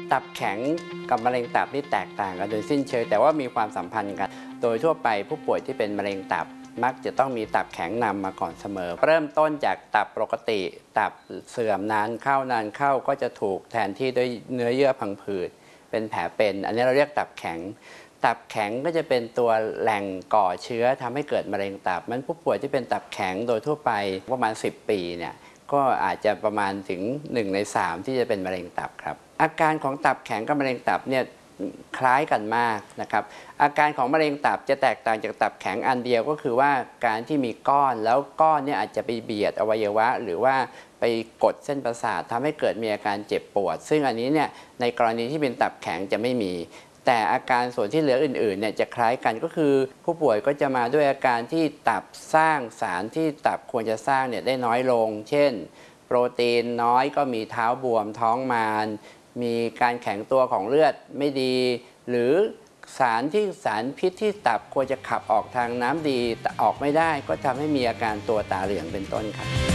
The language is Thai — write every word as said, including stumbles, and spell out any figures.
ตับแข็งกับมะเร็งตับนี่แตกต่างกันโดยสิ้นเชิงแต่ว่ามีความสัมพันธ์กันโดยทั่วไปผู้ป่วยที่เป็นมะเร็งตับมักจะต้องมีตับแข็งนำมาก่อนเสมอเริ่มต้นจากตับปกติตับเสื่อมนานเข้านานเข้าก็จะถูกแทนที่ด้วยเนื้อเยื่อพังผืดเป็นแผลเป็นอันนี้เราเรียกตับแข็งตับแข็งก็จะเป็นตัวแหล่งก่อเชื้อทำให้เกิดมะเร็งตับมันผู้ป่วยที่เป็นตับแข็งโดยทั่วไปประมาณสิบปีเนี่ยก็อาจจะประมาณถึงหนึ่งในสามที่จะเป็นมะเร็งตับครับอาการของตับแข็งกับมะเร็งตับเนี่ยคล้ายกันมากนะครับอาการของมะเร็งตับจะแตกต่างจากตับแข็งอันเดียวก็คือว่าการที่มีก้อนแล้วก้อนเนี่ยอาจจะไปเบียดอวัยวะหรือว่าไปกดเส้นประสาททำให้เกิดมีอาการเจ็บปวดซึ่งอันนี้เนี่ยในกรณีที่เป็นตับแข็งจะไม่มีแต่อาการส่วนที่เหลืออื่นๆเนี่ยจะคล้ายกันก็คือผู้ป่วยก็จะมาด้วยอาการที่ตับสร้างสารที่ตับควรจะสร้างเนี่ยได้น้อยลงเช่นโปรตีนน้อยก็มีเท้าบวมท้องมารมีการแข็งตัวของเลือดไม่ดีหรือสารที่สารพิษที่ตับควรจะขับออกทางน้ำดีแต่ออกไม่ได้ก็ทำให้มีอาการตัวตาเหลืองเป็นต้นครับ